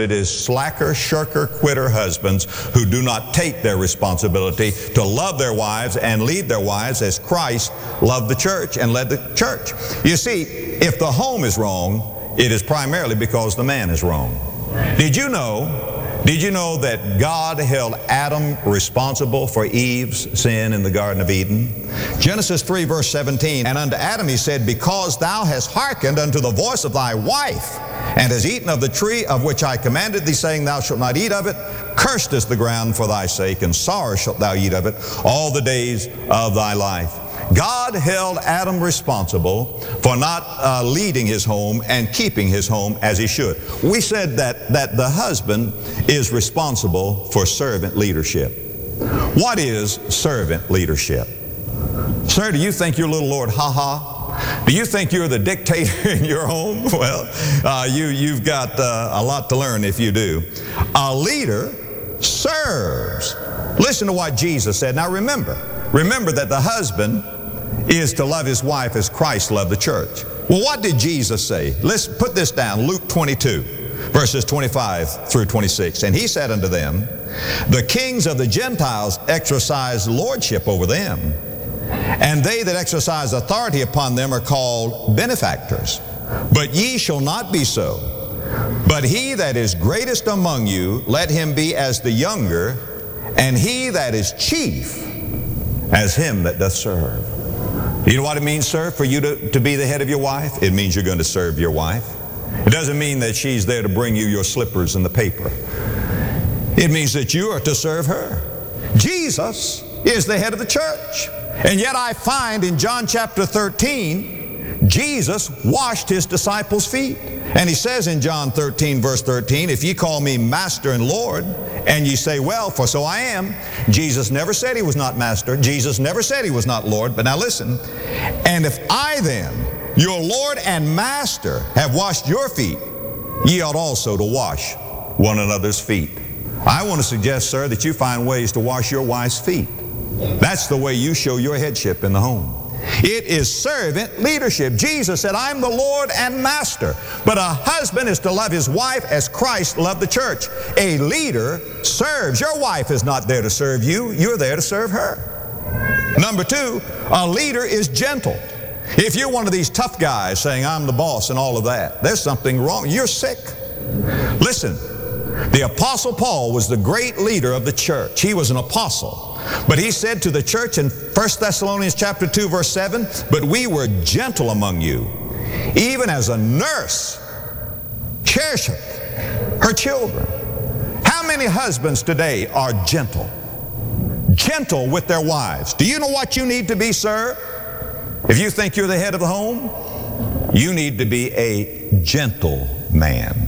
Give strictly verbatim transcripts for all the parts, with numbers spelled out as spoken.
but it is slacker, shirker, quitter husbands who do not take their responsibility to love their wives and lead their wives as Christ loved the church and led the church. You see, if the home is wrong, it is primarily because the man is wrong. Did you know Did you know that God held Adam responsible for Eve's sin in the Garden of Eden? Genesis three verse seventeen, and unto Adam he said, because thou hast hearkened unto the voice of thy wife, and hast eaten of the tree of which I commanded thee, saying, thou shalt not eat of it, cursed is the ground for thy sake, and sorrow shalt thou eat of it all the days of thy life. God held Adam responsible for not uh, leading his home and keeping his home as he should. We said that, that the husband is responsible for servant leadership. What is servant leadership? Sir, do you think you're little Lord ha-ha? Do you think you're the dictator in your home? Well, uh, you, you've got uh, a lot to learn if you do. A leader serves. Listen to what Jesus said. Now remember, remember that the husband is to love his wife as Christ loved the church. Well, what did Jesus say? Let's put this down. Luke twenty-two, verses twenty-five through twenty-six. And he said unto them, the kings of the Gentiles exercise lordship over them, and they that exercise authority upon them are called benefactors. But ye shall not be so. But he that is greatest among you, let him be as the younger, and he that is chief as him that doth serve. You know what it means, sir, for you to, to be the head of your wife? It means you're going to serve your wife. It doesn't mean that she's there to bring you your slippers and the paper. It means that you are to serve her. Jesus is the head of the church. And yet I find in John chapter thirteen, Jesus washed his disciples' feet. And he says in John thirteen, verse thirteen, if ye call me Master and Lord, and ye say, well, for so I am. Jesus never said he was not Master. Jesus never said he was not Lord. But now listen, and if I then, your Lord and Master, have washed your feet, ye ought also to wash one another's feet. I want to suggest, sir, that you find ways to wash your wife's feet. That's the way you show your headship in the home. It is servant leadership. Jesus said, I'm the Lord and Master. But a husband is to love his wife as Christ loved the church. A leader serves. Your wife is not there to serve you. You're there to serve her. Number two, a leader is gentle. If you're one of these tough guys saying, I'm the boss and all of that, there's something wrong. You're sick. Listen, the Apostle Paul was the great leader of the church. He was an apostle. But he said to the church in First Thessalonians chapter two, verse seven, but we were gentle among you, even as a nurse cherisheth her children. How many husbands today are gentle? Gentle with their wives. Do you know what you need to be, sir? If you think you're the head of the home, you need to be a gentle man.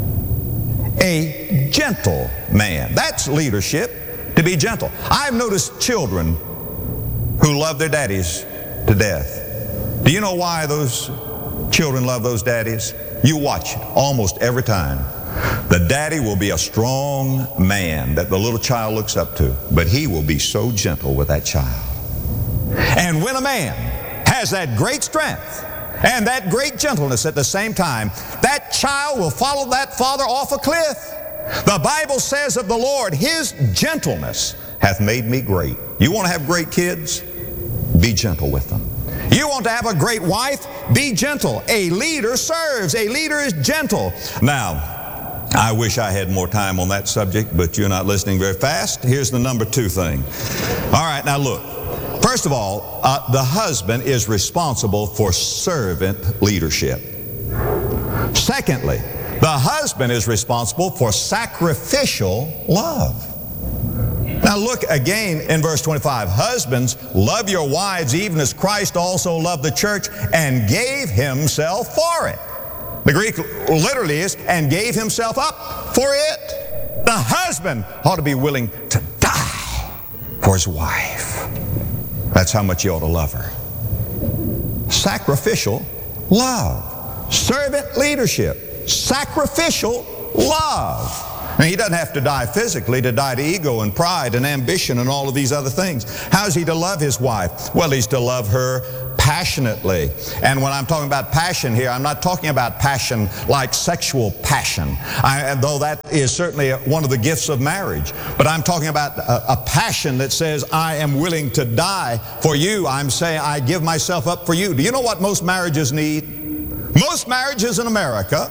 A gentle man. That's leadership. To be gentle. I've noticed children who love their daddies to death. Do you know why those children love those daddies? You watch it almost every time. The daddy will be a strong man that the little child looks up to, but he will be so gentle with that child. And when a man has that great strength and that great gentleness at the same time, that child will follow that father off a cliff. The Bible says of the Lord, his gentleness hath made me great. You want to have great kids? Be gentle with them. You want to have a great wife? Be gentle. A leader serves. A leader is gentle. Now, I wish I had more time on that subject, but you're not listening very fast. Here's the number two thing. All right, now look. First of all, uh, the husband is responsible for servant leadership. Secondly, the husband is responsible for sacrificial love. Now look again in verse twenty-five. Husbands, love your wives even as Christ also loved the church and gave himself for it. The Greek literally is, and gave himself up for it. The husband ought to be willing to die for his wife. That's how much you ought to love her. Sacrificial love. Servant leadership. Sacrificial love. I mean, he doesn't have to die physically to die to ego and pride and ambition and all of these other things. How is he to love his wife? Well, he's to love her passionately. And when I'm talking about passion here, I'm not talking about passion like sexual passion, I, though that is certainly one of the gifts of marriage. But I'm talking about a, a passion that says, I am willing to die for you. I'm saying, I give myself up for you. Do you know what most marriages need? Most marriages in America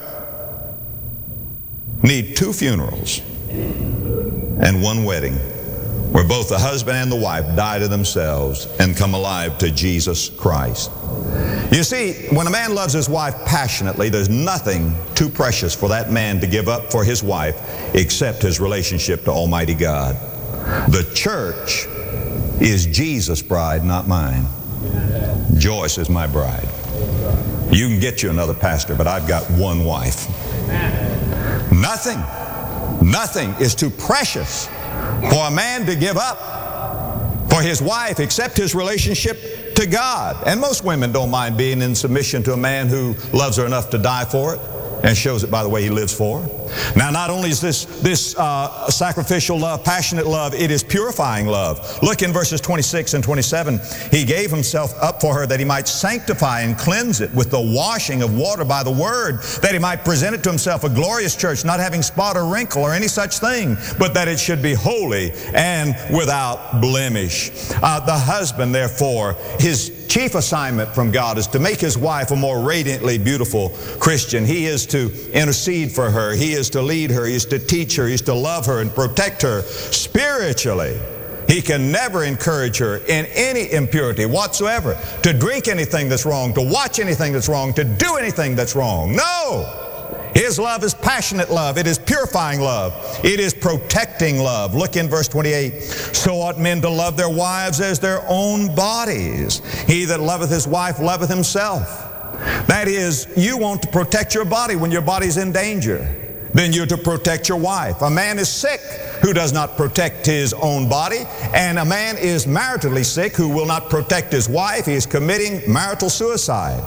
need two funerals and one wedding, where both the husband and the wife die to themselves and come alive to Jesus Christ. You see, when a man loves his wife passionately, there's nothing too precious for that man to give up for his wife except his relationship to Almighty God. The church is Jesus' bride, not mine. Joyce is my bride. You can get you another pastor, but I've got one wife. Nothing, nothing is too precious for a man to give up for his wife except his relationship to God. And most women don't mind being in submission to a man who loves her enough to die for it and shows it by the way he lives for her. Now, not only is this, this uh, sacrificial love, passionate love, it is purifying love. Look in verses twenty-six and twenty-seven. He gave himself up for her that he might sanctify and cleanse it with the washing of water by the word, that he might present it to himself a glorious church, not having spot or wrinkle or any such thing, but that it should be holy and without blemish. Uh, the husband, therefore, his chief assignment from God is to make his wife a more radiantly beautiful Christian. He is to intercede for her. He is to lead her. He is to teach her. He is to love her and protect her spiritually. He can never encourage her in any impurity whatsoever, to drink anything that's wrong, to watch anything that's wrong, to do anything that's wrong. No! His love is passionate love. It is purifying love. It is protecting love. Look in verse twenty-eight. So ought men to love their wives as their own bodies. He that loveth his wife loveth himself. That is, you want to protect your body when your body's in danger. Then you're to protect your wife. A man is sick who does not protect his own body, and a man is maritally sick who will not protect his wife. He is committing marital suicide.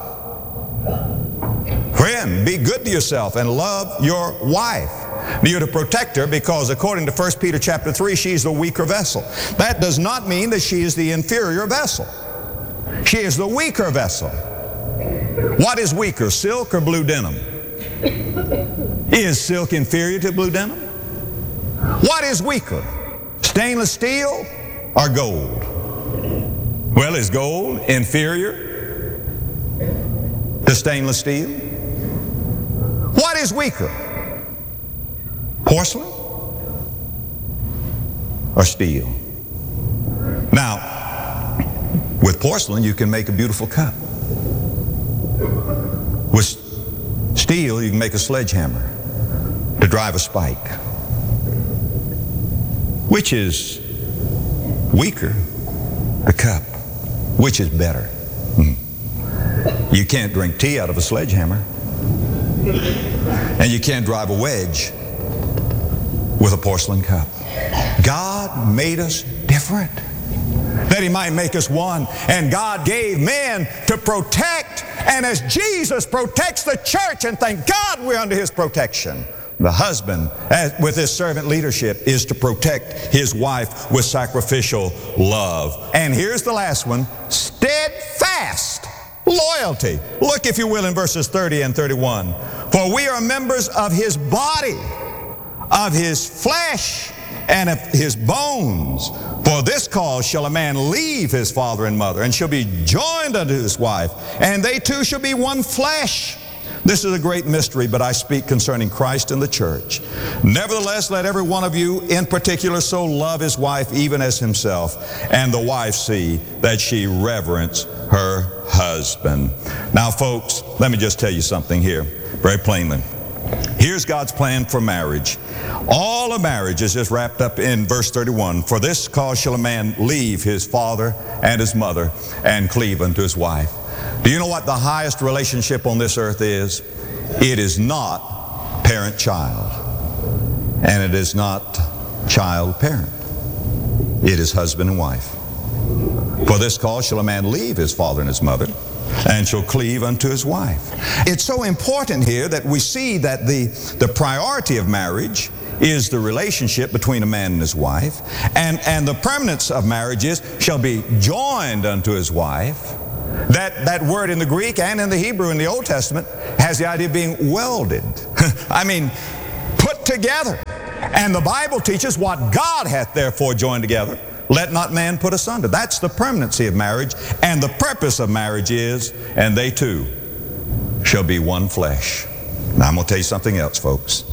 Friend, be good to yourself and love your wife. You're to protect her because according to First Peter chapter three, she's the weaker vessel. That does not mean that she is the inferior vessel. She is the weaker vessel. What is weaker, silk or blue denim? Is silk inferior to blue denim? What is weaker, stainless steel or gold? Well, is gold inferior to stainless steel? What is weaker, porcelain or steel? Now, with porcelain, you can make a beautiful cup. With steel, you can make a sledgehammer to drive a spike. Which is weaker, the cup? Which is better? Hmm. You can't drink tea out of a sledgehammer. And you can't drive a wedge with a porcelain cup. God made us different, that He might make us one. And God gave men to protect, and as Jesus protects the church, and thank God we're under His protection, the husband, as, with his servant leadership, is to protect his wife with sacrificial love. And here's the last one, steadfast loyalty. Look, if you will, in verses thirty and thirty-one. For we are members of His body, of His flesh, and of His bones. For this cause shall a man leave his father and mother, and shall be joined unto his wife, and they two shall be one flesh. This is a great mystery, but I speak concerning Christ and the church. Nevertheless, let every one of you in particular so love his wife even as himself, and the wife see that she reverence her husband. Now, folks, let me just tell you something here very plainly. Here's God's plan for marriage. All of marriage is just wrapped up in verse thirty-one. For this cause shall a man leave his father and his mother and cleave unto his wife. Do you know what the highest relationship on this earth is? It is not parent-child, and it is not child-parent. It is husband and wife. For this cause shall a man leave his father and his mother and shall cleave unto his wife. It's so important here that we see that the, the priority of marriage is the relationship between a man and his wife, and, and the permanence of marriage is, shall be joined unto his wife. That, that word in the Greek and in the Hebrew in the Old Testament has the idea of being welded. I mean, put together. And the Bible teaches, what God hath therefore joined together, let not man put asunder. That's the permanency of marriage, and the purpose of marriage is, and they two shall be one flesh. Now I'm going to tell you something else, folks.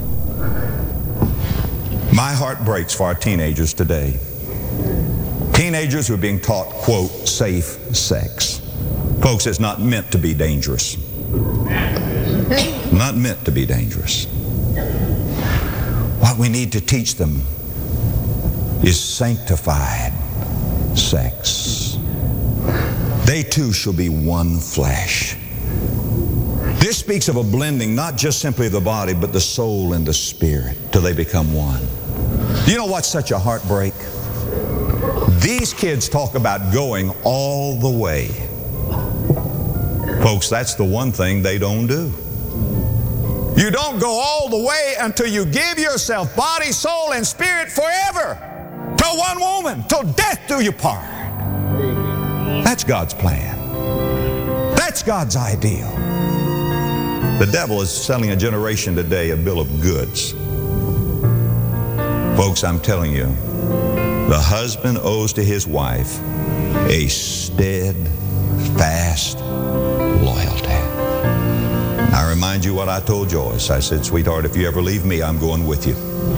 My heart breaks for our teenagers today. Teenagers who are being taught, quote, safe sex. Folks, it's not meant to be dangerous. Not meant to be dangerous. What we need to teach them is sanctified sex. They too shall be one flesh. This speaks of a blending, not just simply of the body, but the soul and the spirit, till they become one. You know what's such a heartbreak? These kids talk about going all the way. Folks, that's the one thing they don't do. You don't go all the way until you give yourself body, soul, and spirit forever to one woman, till death do you part. That's God's plan. That's God's ideal. The devil is selling a generation today a bill of goods. Folks, I'm telling you, the husband owes to his wife a steadfast loyalty. I remind you what I told Joyce. I said, sweetheart, if you ever leave me, I'm going with you.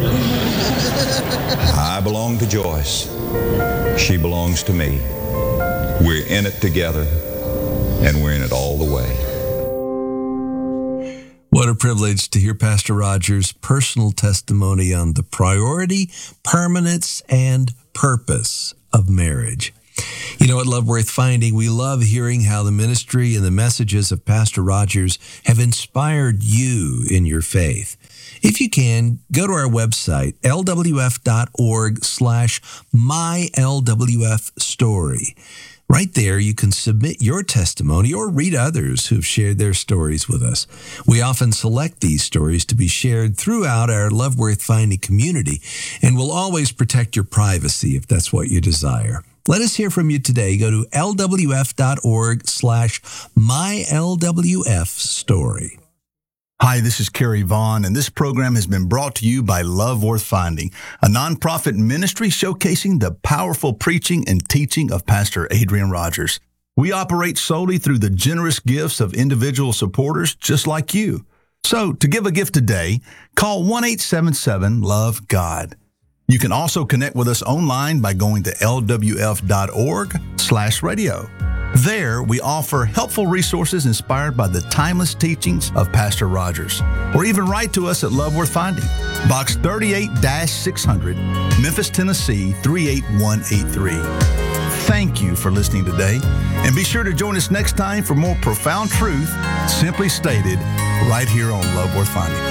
I belong to Joyce. She belongs to me. We're in it together, and we're in it all the way. What a privilege to hear Pastor Rogers' personal testimony on the priority, permanence, and purpose of marriage. You know, at Love Worth Finding, we love hearing how the ministry and the messages of Pastor Rogers have inspired you in your faith. If you can, go to our website, L W F dot org slash my L W F story. Right there, you can submit your testimony or read others who've shared their stories with us. We often select these stories to be shared throughout our Love Worth Finding community, and we'll always protect your privacy if that's what you desire. Let us hear from you today. Go to L W F dot org slash my L W F story. Hi, this is Kerry Vaughn, and this program has been brought to you by Love Worth Finding, a nonprofit ministry showcasing the powerful preaching and teaching of Pastor Adrian Rogers. We operate solely through the generous gifts of individual supporters just like you. So, to give a gift today, call one eight seven seven love God. You can also connect with us online by going to L W F dot org slash radio. There, we offer helpful resources inspired by the timeless teachings of Pastor Rogers. Or even write to us at Love Worth Finding, Box thirty-eight six hundred, Memphis, Tennessee three eight one eight three. Thank you for listening today, and be sure to join us next time for more profound truth, simply stated, right here on Love Worth Finding.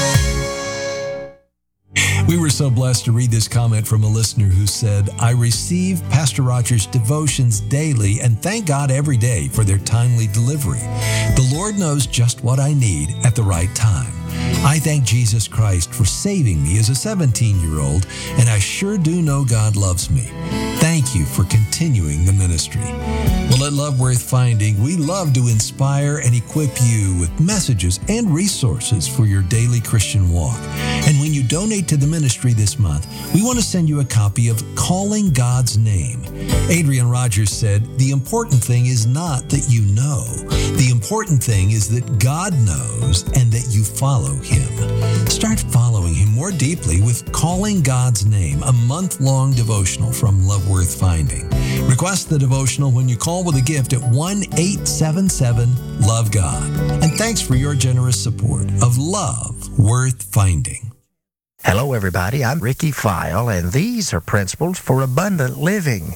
We were so blessed to read this comment from a listener who said, I receive Pastor Rogers' devotions daily and thank God every day for their timely delivery. The Lord knows just what I need at the right time. I thank Jesus Christ for saving me as a seventeen-year-old, and I sure do know God loves me. Thank you for continuing the ministry. Well, at Love Worth Finding, we love to inspire and equip you with messages and resources for your daily Christian walk. And when you donate to the ministry this month, we want to send you a copy of Calling God's Name. Adrian Rogers said, the important thing is not that you know. The important thing is that God knows and that you follow Him. Start following Him more deeply with Calling God's Name, a month-long devotional from Love Worth Finding. Request the devotional when you call with a gift at one eight seven seven love God. And thanks for your generous support of Love Worth Finding. Hello, everybody. I'm Ricky File, and these are Principles for Abundant Living.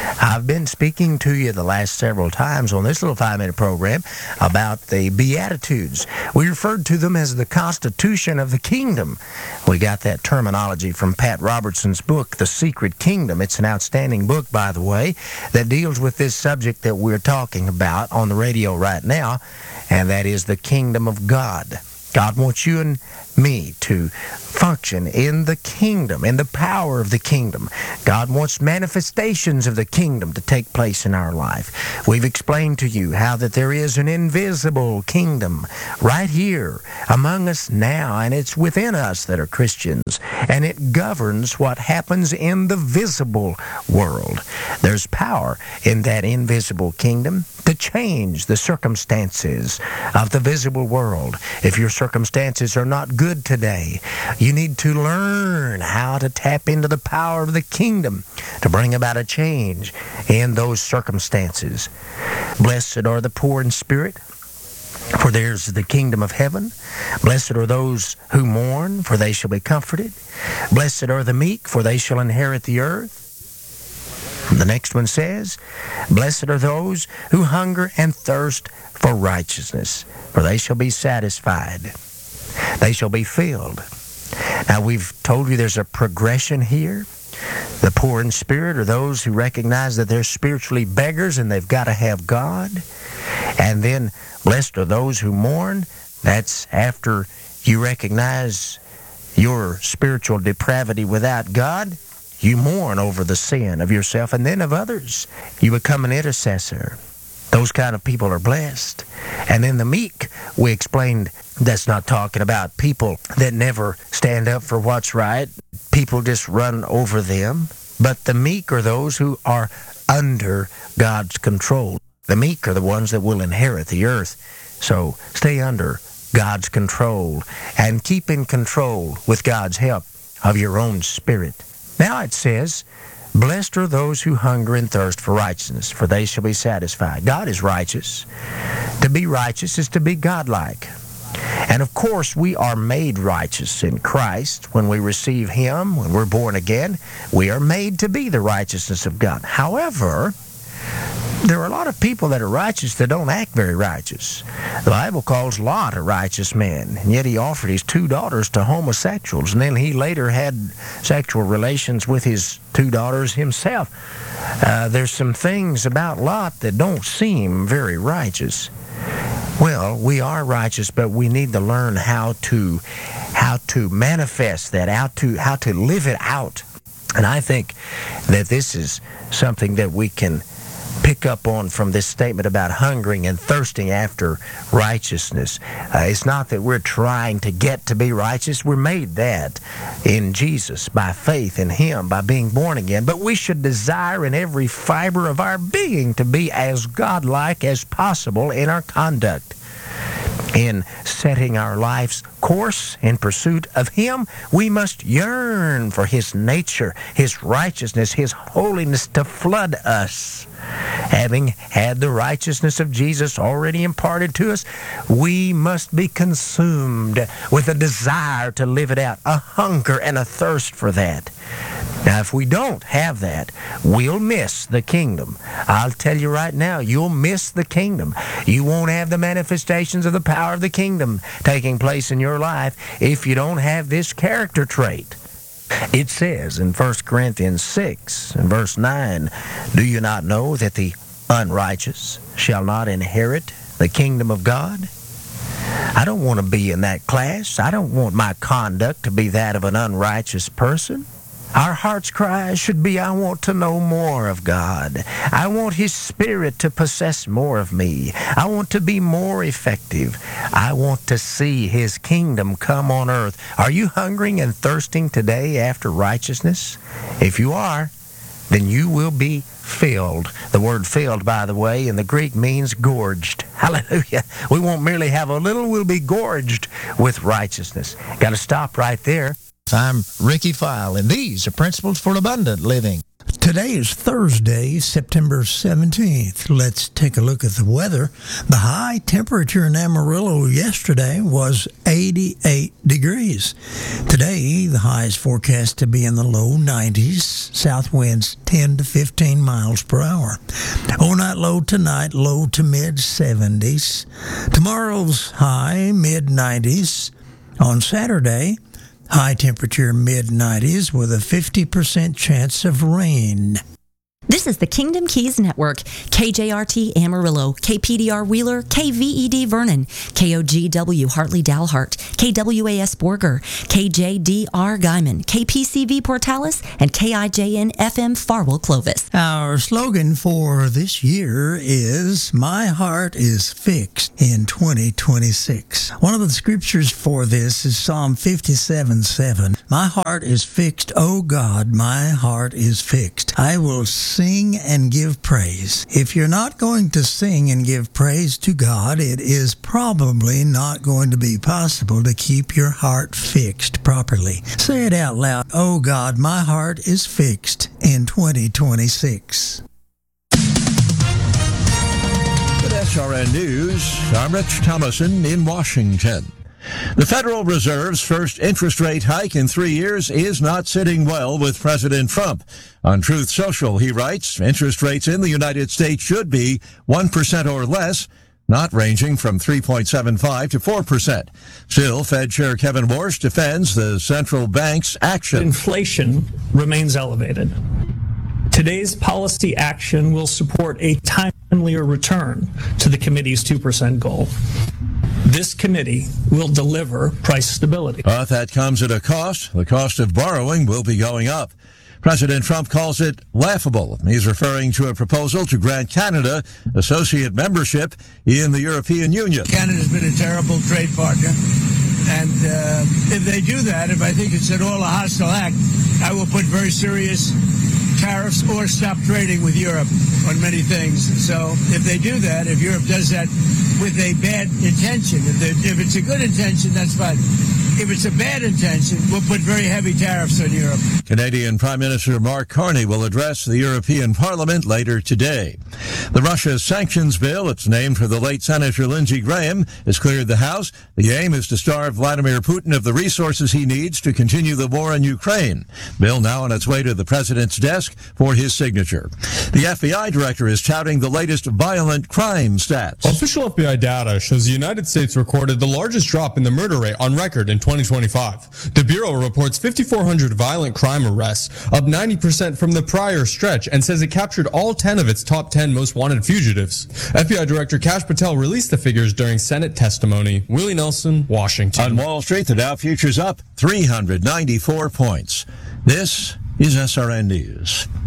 I've been speaking to you the last several times on this little five-minute program about the Beatitudes. We referred to them as the Constitution of the Kingdom. We got that terminology from Pat Robertson's book, The Secret Kingdom. It's an outstanding book, by the way, that deals with this subject that we're talking about on the radio right now, and that is the kingdom of God. God wants you and me to function in the kingdom, in the power of the kingdom. God wants manifestations of the kingdom to take place in our life. We've explained to you how that there is an invisible kingdom right here among us now, and it's within us that are Christians, and it governs what happens in the visible world. There's power in that invisible kingdom to change the circumstances of the visible world. If your circumstances are not good today, you need to learn how to tap into the power of the kingdom to bring about a change in those circumstances. Blessed are the poor in spirit, for theirs is the kingdom of heaven. Blessed are those who mourn, for they shall be comforted. Blessed are the meek, for they shall inherit the earth. The next one says, blessed are those who hunger and thirst for righteousness, for they shall be satisfied. They shall be filled. Now, we've told you there's a progression here. The poor in spirit are those who recognize that they're spiritually beggars and they've got to have God. And then, blessed are those who mourn. That's after you recognize your spiritual depravity without God. You mourn over the sin of yourself and then of others. You become an intercessor. Those kind of people are blessed. And then the meek, we explained, that's not talking about people that never stand up for what's right. People just run over them. But the meek are those who are under God's control. The meek are the ones that will inherit the earth. So stay under God's control and keep in control with God's help of your own spirit. Now it says, blessed are those who hunger and thirst for righteousness, for they shall be satisfied. God is righteous. To be righteous is to be godlike. And of course, we are made righteous in Christ. When we receive Him, when we're born again, we are made to be the righteousness of God. However, there are a lot of people that are righteous that don't act very righteous. The Bible calls Lot a righteous man, and yet he offered his two daughters to homosexuals, and then he later had sexual relations with his two daughters himself. Uh, there's some things about Lot that don't seem very righteous. Well, we are righteous, but we need to learn how to how to manifest that, how to how to live it out. And I think that this is something that we can pick up on from this statement about hungering and thirsting after righteousness. Uh, it's not that we're trying to get to be righteous. We're made that in Jesus by faith in Him, by being born again. But we should desire in every fiber of our being to be as godlike as possible in our conduct. In setting our life's course in pursuit of Him, we must yearn for His nature, His righteousness, His holiness to flood us. Having had the righteousness of Jesus already imparted to us, we must be consumed with a desire to live it out, a hunger and a thirst for that. Now, if we don't have that, we'll miss the kingdom. I'll tell you right now, you'll miss the kingdom. You won't have the manifestations of the power of the kingdom taking place in your life if you don't have this character trait. It says in First Corinthians six, and verse nine, do you not know that the unrighteous shall not inherit the kingdom of God? I don't want to be in that class. I don't want my conduct to be that of an unrighteous person. Our heart's cry should be, I want to know more of God. I want His Spirit to possess more of me. I want to be more effective. I want to see His kingdom come on earth. Are you hungering and thirsting today after righteousness? If you are, then you will be filled. The word filled, by the way, in the Greek means gorged. Hallelujah. We won't merely have a little, we'll be gorged with righteousness. Got to stop right there. I'm Ricky File, and these are Principles for Abundant Living. Today is Thursday, September seventeenth. Let's take a look at the weather. The high temperature in Amarillo yesterday was eighty-eight degrees. Today, the high is forecast to be in the low nineties, south winds ten to fifteen miles per hour. Overnight low tonight, low to mid seventies. Tomorrow's high, mid nineties. On Saturday, high temperature mid nineties with a fifty percent chance of rain. This is the Kingdom Keys Network, K J R T Amarillo, K P D R Wheeler, K V E D Vernon, K O G W Hartley Dalhart, K W A S Borger, K J D R Guyman, K P C V Portales, and K I J N F M Farwell Clovis. Our slogan for this year is, "My heart is fixed in twenty twenty-six." One of the scriptures for this is Psalm fifty-seven seven. "My heart is fixed, O God, my heart is fixed. I will sing and give praise." If you're not going to sing and give praise to God, it is probably not going to be possible to keep your heart fixed properly. Say it out loud. "Oh God, my heart is fixed in twenty twenty-six. With S R N News, I'm Rich Thomason in Washington. The Federal Reserve's first interest rate hike in three years is not sitting well with President Trump. On Truth Social, he writes, interest rates in the United States should be one percent or less, not ranging from three point seven five to four percent. Still, Fed Chair Kevin Warsh defends the central bank's action. Inflation remains elevated. Today's policy action will support a timelier return to the committee's two percent goal. This committee will deliver price stability. But that comes at a cost. The cost of borrowing will be going up. President Trump calls it laughable. He's referring to a proposal to grant Canada associate membership in the European Union. Canada's been a terrible trade partner. And uh, if they do that, if I think it's at all a hostile act, I will put very serious tariffs or stop trading with Europe on many things. So if they do that, if Europe does that with a bad intention, if, they, if it's a good intention, that's fine. If it's a bad intention, we'll put very heavy tariffs on Europe. Canadian Prime Minister Mark Carney will address the European Parliament later today. The Russia sanctions bill, it's named for the late Senator Lindsey Graham, has cleared the House. The aim is to starve Vladimir Putin of the resources he needs to continue the war in Ukraine. Bill now on its way to the president's desk for his signature. The F B I director is touting the latest violent crime stats. Official F B I data shows the United States recorded the largest drop in the murder rate on record in twenty twenty-five. The Bureau reports five thousand four hundred violent crime arrests, up ninety percent from the prior stretch, and says it captured all ten of its top ten most wanted fugitives. F B I Director Kash Patel released the figures during Senate testimony. Willie Nelson, Washington. On Wall Street, the Dow futures up three hundred ninety-four points. This is S R N News.